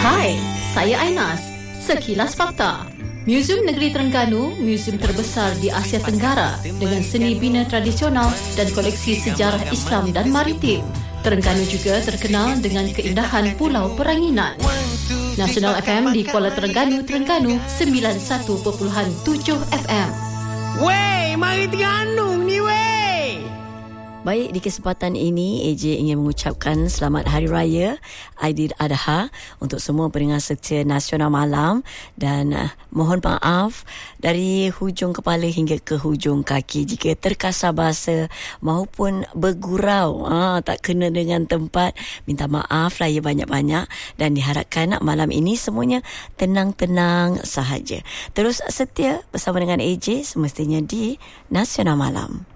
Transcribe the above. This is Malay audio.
Hai, saya Ainas. Sekilas Fakta. Muzium Negeri Terengganu, muzium terbesar di Asia Tenggara dengan seni bina tradisional dan koleksi sejarah Islam dan maritim. Terengganu juga terkenal dengan keindahan Pulau Peranginan. Nasional FM di Kuala Terengganu, 91.7 FM. Wey, mari Terengganu ni wey. Baik, di kesempatan ini AJ ingin mengucapkan selamat Hari Raya Aidiladha untuk semua pendengar setia Nasional Malam dan mohon maaf dari hujung kepala hingga ke hujung kaki jika terkasar bahasa maupun bergurau tak kena dengan tempat. Minta maaf lah ya banyak-banyak dan diharapkan malam ini semuanya tenang-tenang sahaja. Terus setia bersama dengan AJ semestinya di Nasional Malam.